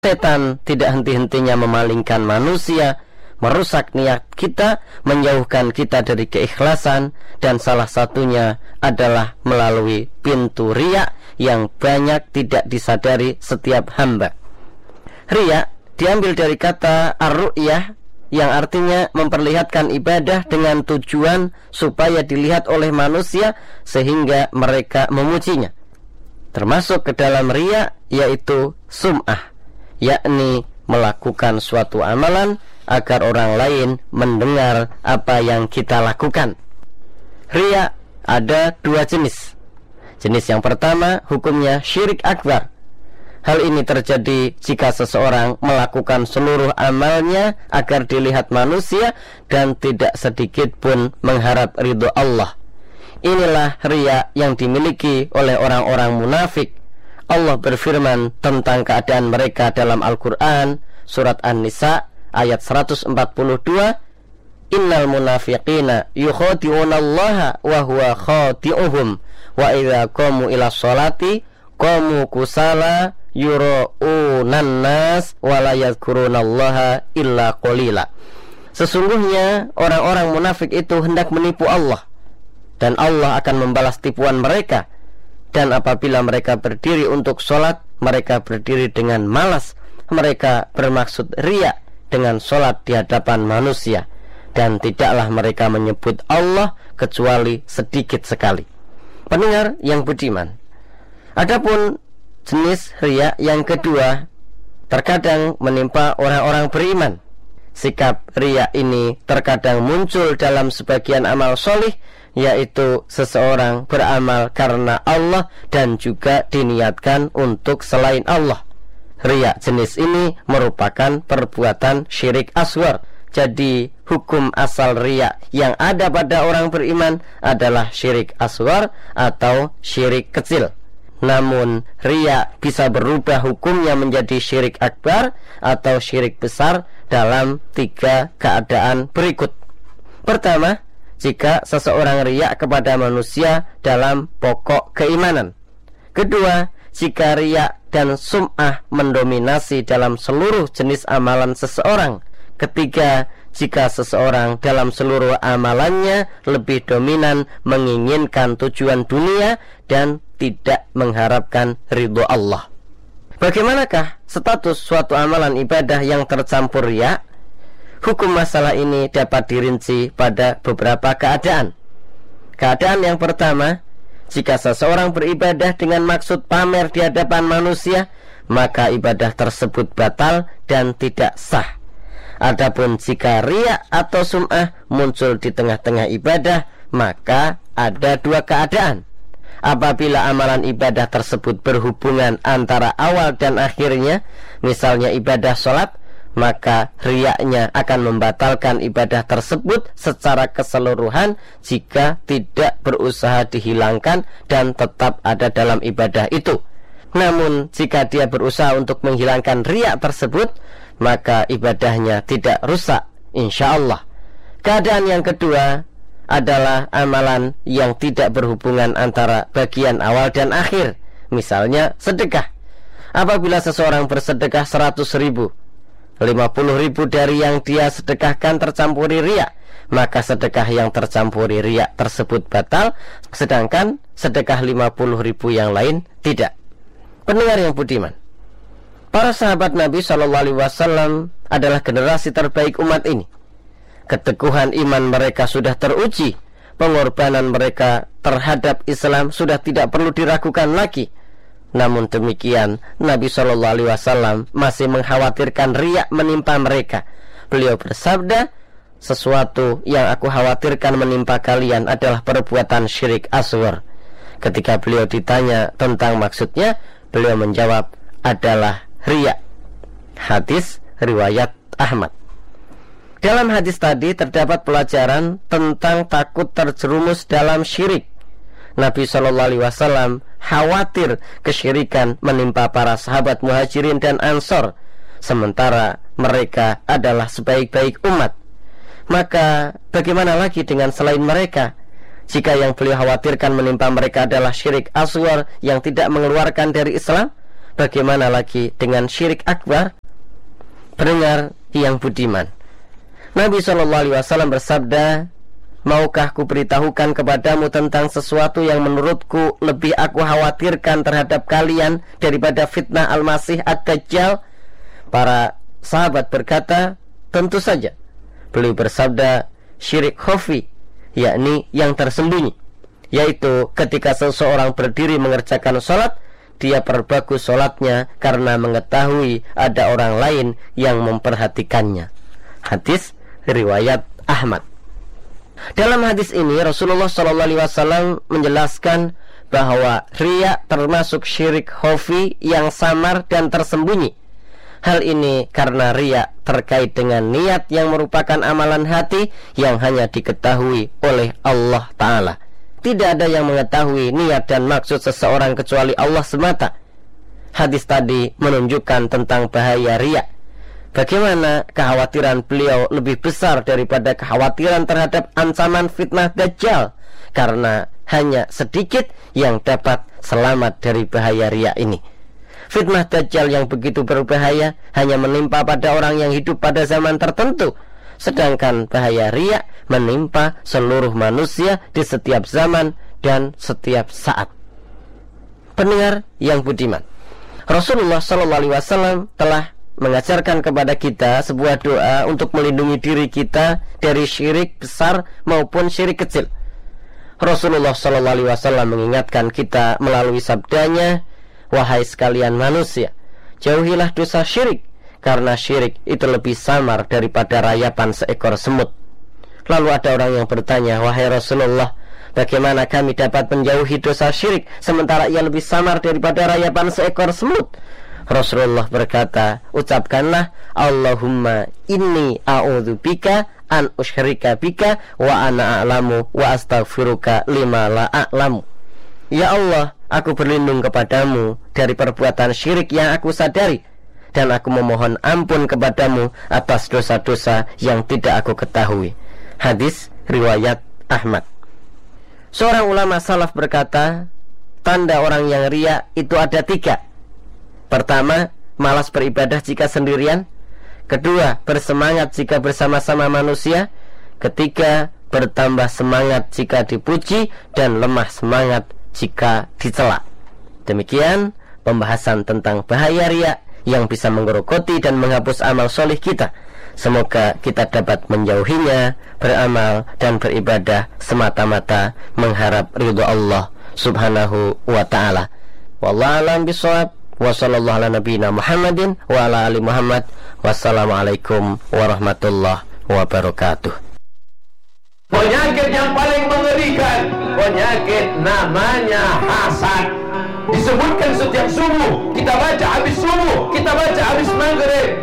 Setan tidak henti-hentinya memalingkan manusia, merusak niat kita, menjauhkan kita dari keikhlasan, dan salah satunya adalah melalui pintu riya yang banyak tidak disadari setiap hamba. Riya diambil dari kata ar-ru'yah yang artinya memperlihatkan ibadah dengan tujuan supaya dilihat oleh manusia sehingga mereka memujinya. Termasuk ke dalam riya yaitu sum'ah, yakni melakukan suatu amalan agar orang lain mendengar apa yang kita lakukan. Riya ada dua jenis. Jenis yang pertama hukumnya syirik akbar. Hal ini terjadi jika seseorang melakukan seluruh amalnya agar dilihat manusia dan tidak sedikit pun mengharap ridho Allah. Inilah riya yang dimiliki oleh orang-orang munafik. Allah berfirman tentang keadaan mereka dalam Al-Quran, surat An-Nisa ayat 142, Innal munafiqina yukhadi'una Allaha wa huwa khadi'uhum wa idza qamu ila sholati qamu kusala yura'unan nas wa la yadhkuruna Allaha illa qalila. Sesungguhnya orang-orang munafik itu hendak menipu Allah, dan Allah akan membalas tipuan mereka. Dan apabila mereka berdiri untuk sholat, mereka berdiri dengan malas. Mereka bermaksud riya dengan sholat di hadapan manusia, dan tidaklah mereka menyebut Allah kecuali sedikit sekali. Pendengar yang budiman, adapun jenis riya yang kedua terkadang menimpa orang-orang beriman. Sikap riya ini terkadang muncul dalam sebagian amal solih, yaitu seseorang beramal karena Allah dan juga diniatkan untuk selain Allah. Riya jenis ini merupakan perbuatan syirik asghar. Jadi hukum asal riya yang ada pada orang beriman adalah syirik asghar atau syirik kecil. Namun riya bisa berubah hukumnya menjadi syirik akbar atau syirik besar dalam tiga keadaan berikut. Pertama, jika seseorang riya kepada manusia dalam pokok keimanan. Kedua, jika riya dan sum'ah mendominasi dalam seluruh jenis amalan seseorang. Ketiga, jika seseorang dalam seluruh amalannya lebih dominan menginginkan tujuan dunia dan tidak mengharapkan ridho Allah. Bagaimanakah status suatu amalan ibadah yang tercampur riya? Hukum masalah ini dapat dirinci pada beberapa keadaan. Keadaan yang pertama, jika seseorang beribadah dengan maksud pamer di hadapan manusia, maka ibadah tersebut batal dan tidak sah. Adapun jika riya atau sum'ah muncul di tengah-tengah ibadah, maka ada dua keadaan. Apabila amalan ibadah tersebut berhubungan antara awal dan akhirnya, misalnya ibadah sholat, maka riyanya akan membatalkan ibadah tersebut secara keseluruhan jika tidak berusaha dihilangkan dan tetap ada dalam ibadah itu. Namun jika dia berusaha untuk menghilangkan riya tersebut, maka ibadahnya tidak rusak, insya Allah. Keadaan yang kedua adalah amalan yang tidak berhubungan antara bagian awal dan akhir. Misalnya sedekah. Apabila seseorang bersedekah 100.000, 50.000 dari yang dia sedekahkan tercampuri riya, maka sedekah yang tercampuri riya tersebut batal, sedangkan sedekah 50.000 yang lain tidak. Pendengar yang budiman, para sahabat Nabi SAW adalah generasi terbaik umat ini. Keteguhan iman mereka sudah teruji, pengorbanan mereka terhadap Islam sudah tidak perlu diragukan lagi. Namun demikian, Nabi SAW masih mengkhawatirkan riya menimpa mereka. Beliau bersabda, sesuatu yang aku khawatirkan menimpa kalian adalah perbuatan syirik asghar. Ketika beliau ditanya tentang maksudnya, beliau menjawab, adalah riya. Hadis riwayat Ahmad. Dalam hadis tadi terdapat pelajaran tentang takut terjerumus dalam syirik. Nabi SAW khawatir kesyirikan menimpa para sahabat muhajirin dan ansor, sementara mereka adalah sebaik-baik umat. Maka bagaimana lagi dengan selain mereka? Jika yang beliau khawatirkan menimpa mereka adalah syirik asghar yang tidak mengeluarkan dari Islam, bagaimana lagi dengan syirik akbar? Pendengar yang budiman, Nabi SAW bersabda, maukah ku beritahukan kepadamu tentang sesuatu yang menurutku lebih aku khawatirkan terhadap kalian daripada fitnah Al-Masih Ad-Dajjal? Para sahabat berkata, tentu saja. Beliau bersabda, syirik khafi, yakni yang tersembunyi, yaitu ketika seseorang berdiri mengerjakan sholat, dia perbagus sholatnya karena mengetahui ada orang lain yang memperhatikannya. Hadis riwayat Ahmad. Dalam hadis ini Rasulullah SAW menjelaskan bahwa riya termasuk syirik khafi yang samar dan tersembunyi. Hal ini karena riya terkait dengan niat yang merupakan amalan hati yang hanya diketahui oleh Allah Ta'ala. Tidak ada yang mengetahui niat dan maksud seseorang kecuali Allah semata. Hadis tadi menunjukkan tentang bahaya riya. Bagaimana kekhawatiran beliau lebih besar daripada kekhawatiran terhadap ancaman fitnah Dajjal, karena hanya sedikit yang dapat selamat dari bahaya riya ini. Fitnah Dajjal yang begitu berbahaya hanya menimpa pada orang yang hidup pada zaman tertentu, sedangkan bahaya riya menimpa seluruh manusia di setiap zaman dan setiap saat. Pendengar yang budiman, Rasulullah SAW telah mengajarkan kepada kita sebuah doa untuk melindungi diri kita dari syirik besar maupun syirik kecil. Rasulullah SAW mengingatkan kita melalui sabdanya, wahai sekalian manusia, jauhilah dosa syirik, karena syirik itu lebih samar daripada rayapan seekor semut. Lalu ada orang yang bertanya, wahai Rasulullah, bagaimana kami dapat menjauhi dosa syirik sementara ia lebih samar daripada rayapan seekor semut? Rasulullah berkata, ucapkanlah, Allahumma inni a'udzubika an usyrika bika wa ana a'lamu wa astaghfiruka lima la a'lamu. Ya Allah, aku berlindung kepadamu dari perbuatan syirik yang aku sadari, dan aku memohon ampun kepadamu atas dosa-dosa yang tidak aku ketahui. Hadis riwayat Ahmad. Seorang ulama salaf berkata, tanda orang yang riya itu ada 3. Pertama, malas beribadah jika sendirian. Kedua, bersemangat jika bersama-sama manusia. Ketiga, bertambah semangat jika dipuji dan lemah semangat jika dicela. Demikian pembahasan tentang bahaya riya yang bisa menggerogoti dan menghapus amal solih kita. Semoga kita dapat menjauhinya, beramal dan beribadah semata-mata mengharap ridho Allah Subhanahu wa ta'ala. Wallahu a'lam bishawab. Wa sallallahu ala nabiyina Muhammadin wa ala ali Muhammad. Wassalamualaikum warahmatullahi wabarakatuh. Penyakit yang paling mengerikan, penyakit namanya hasad. Disebutkan setiap subuh, kita baca habis subuh, kita baca habis maghrib.